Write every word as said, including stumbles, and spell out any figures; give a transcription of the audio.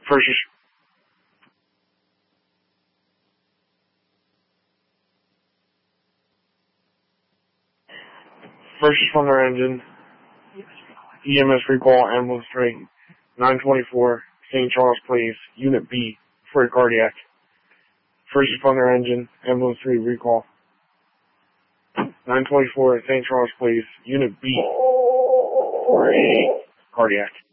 First, res- first responder engine, E M S recall, ambulance three, nine twenty-four, Saint Charles Place, Unit B, for cardiac. First responder engine, ambulance three, recall. nine twenty-four, Saint Charles Place, Unit B, for cardiac.